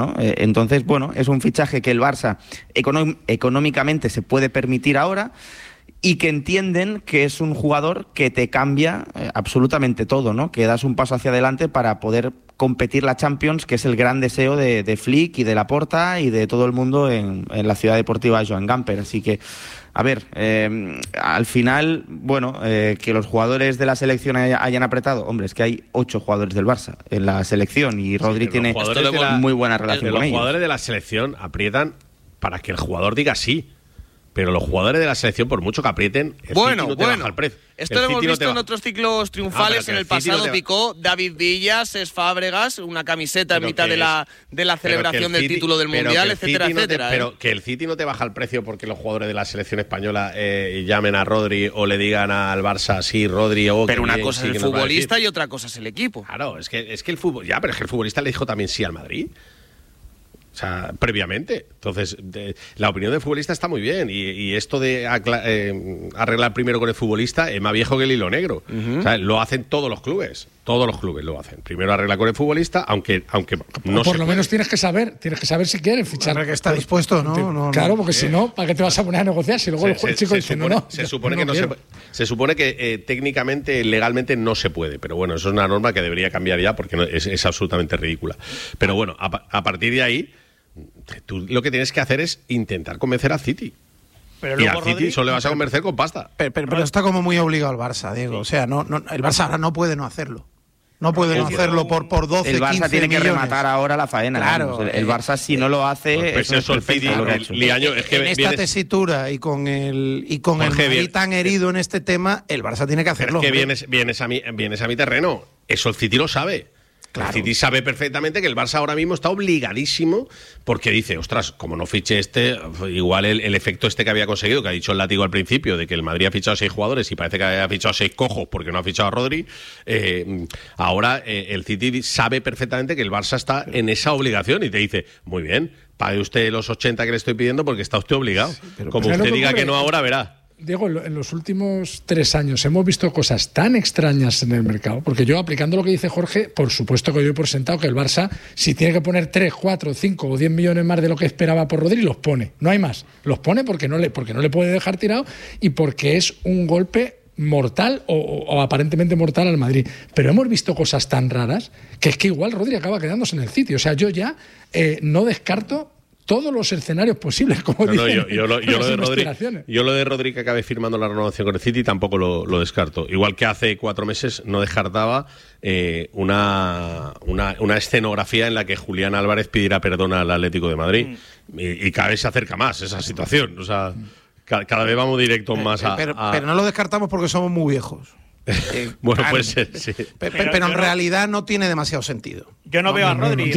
¿no? Entonces, bueno, es un fichaje que el Barça económicamente se puede permitir ahora y que entienden que es un jugador que te cambia absolutamente todo, ¿no? Que das un paso hacia adelante para poder competir la Champions, que es el gran deseo de Flick y de Laporta y de todo el mundo en la ciudad deportiva Joan Gamper. Así que, a ver, al final, bueno, que los jugadores de la selección hayan apretado. Hombre, es que hay 8 jugadores del Barça en la selección y Rodri tiene muy buena relación con ellos. Los jugadores de la selección aprietan para que el jugador diga sí. Pero los jugadores de la selección, por mucho que aprieten, el City no te baja el precio. Esto lo hemos visto en otros ciclos triunfales. En el pasado picó David Villa, Cesc Fábregas, una camiseta en mitad de la celebración del título del Mundial, etcétera, etcétera. Pero que el City no te baja el precio porque los jugadores de la selección española llamen a Rodri o le digan al Barça, sí, Rodri o... Pero una cosa es el futbolista y otra cosa es el equipo. Claro, es que el fútbol... Ya, pero es que el futbolista le dijo también sí al Madrid. O sea, previamente. Entonces, la opinión del futbolista está muy bien. Y esto de arreglar primero con el futbolista es más viejo que el hilo negro. O sea, lo hacen todos los clubes. Todos los clubes lo hacen. Primero arregla con el futbolista, aunque no por lo menos tienes que saber si quieres fichar. Para que está dispuesto, ¿no? Claro, porque si no, ¿para qué te vas a poner a negociar? Si luego el chico dice no. Se supone que técnicamente, legalmente no se puede. Pero bueno, eso es una norma que debería cambiar ya porque es absolutamente ridícula. Pero bueno, a partir de ahí, tú lo que tienes que hacer es intentar convencer al City. Pero y al City solo le vas a convencer con pasta. Pero está como muy obligado el Barça, Diego. O sea, no, el Barça ahora no puede no hacerlo. No puede no hacerlo por 12, 15 millones. El Barça tiene que rematar ahora la faena. Claro. El Barça, si no lo hace, pues eso el City lo que ha hecho. En esta tesitura y con el Madrid tan herido en este tema, el Barça tiene que hacerlo. Es que vienes a mi terreno. Eso el City lo sabe. Claro. El City sabe perfectamente que el Barça ahora mismo está obligadísimo porque dice, ostras, como no fiche igual el efecto que había conseguido, que ha dicho el látigo al principio, de que el Madrid ha fichado a 6 jugadores y parece que ha fichado a 6 cojos porque no ha fichado a Rodri, ahora el City sabe perfectamente que el Barça está en esa obligación y te dice, muy bien, pague usted los 80 que le estoy pidiendo porque está usted obligado. Sí, como usted diga que no ahora, verá. Diego, en los últimos 3 años hemos visto cosas tan extrañas en el mercado, porque yo, aplicando lo que dice Jorge, por supuesto que doy por sentado que el Barça, si tiene que poner 3, 4, 5 o 10 millones más de lo que esperaba por Rodri, los pone. No hay más. Los pone porque no le puede dejar tirado y porque es un golpe mortal o aparentemente mortal al Madrid. Pero hemos visto cosas tan raras que es que igual Rodri acaba quedándose en el sitio. O sea, yo ya no descarto todos los escenarios posibles, como dicen. Yo lo de Rodri que acabe firmando la renovación con el City tampoco lo descarto. Igual que hace 4 meses no descartaba una escenografía en la que Julián Álvarez pidiera perdón al Atlético de Madrid. Y cada vez se acerca más esa situación. O sea, cada vez vamos directos más pero no lo descartamos porque somos muy viejos. Bueno, puede ser, sí. Pero en realidad no tiene demasiado sentido. Yo no veo a Rodri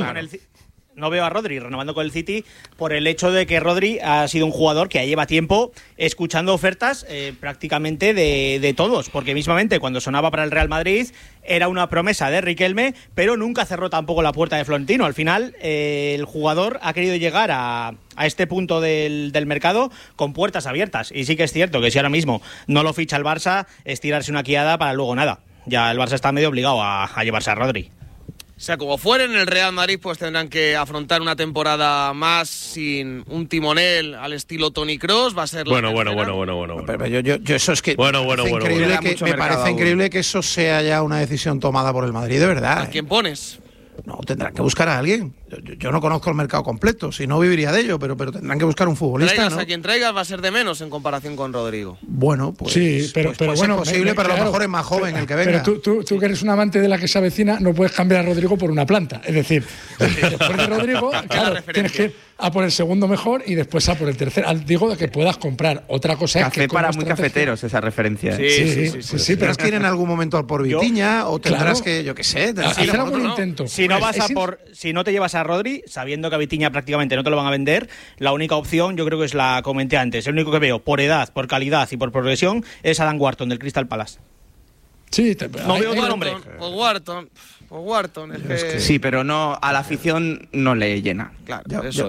no veo a Rodri renovando con el City por el hecho de que Rodri ha sido un jugador que lleva tiempo escuchando ofertas prácticamente de todos, porque mismamente cuando sonaba para el Real Madrid era una promesa de Riquelme, pero nunca cerró tampoco la puerta de Florentino. Al final el jugador ha querido llegar a este punto del mercado con puertas abiertas, y sí que es cierto que si ahora mismo no lo ficha el Barça es tirarse una quiada para luego nada. Ya el Barça está medio obligado a llevarse a Rodri. O sea, como fuera en el Real Madrid, pues tendrán que afrontar una temporada más sin un timonel al estilo Toni Kroos. Va a ser bueno. Pero yo eso es que me parece increíble que eso sea ya una decisión tomada por el Madrid, de verdad. ¿A quién pones? No, tendrán que buscar a alguien. Yo no conozco el mercado completo, si no viviría de ello, pero tendrán que buscar un futbolista. Traigas, ¿no? A quien traigas va a ser de menos en comparación con Rodrigo. Bueno, pues sí, pero bueno, es posible, pero a lo mejor es más joven el que venga. Pero tú que eres un amante de la que se avecina, no puedes cambiar a Rodrigo por una planta. Es decir, después de Rodrigo, claro, tienes que ir a por el segundo mejor y después a por el tercero. Digo de que puedas comprar. Otra cosa Café es que para muy cafeteros, esa referencia. Sí, pero es que ir en algún momento al por Vitiña o tendrás que, yo qué sé, hacer algún intento. Si no te llevas a Rodri, sabiendo que a Vitiña prácticamente no te lo van a vender, la única opción, yo creo que es la comenté antes, el único que veo por edad, por calidad y por progresión es Adam Wharton del Crystal Palace. Sí, no veo otro nombre. Wharton. Sí, pero no, a la afición no le llena. Claro, yo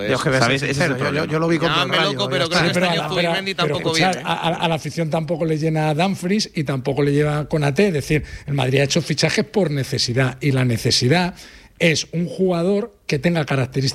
lo vi con el Rayo. Loco, pero que este año Zubimendi tampoco viene. A la afición tampoco le llena a Dumfries y tampoco le lleva con AT. Es decir, el Madrid ha hecho fichajes por necesidad y la necesidad es un jugador que tenga características